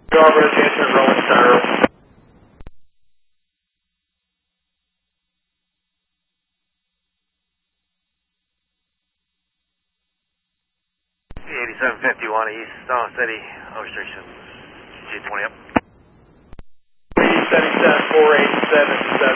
Bravo, Jason, rolling spiral. 8751 East Star City, Obstruction, G20 up. 377, 487,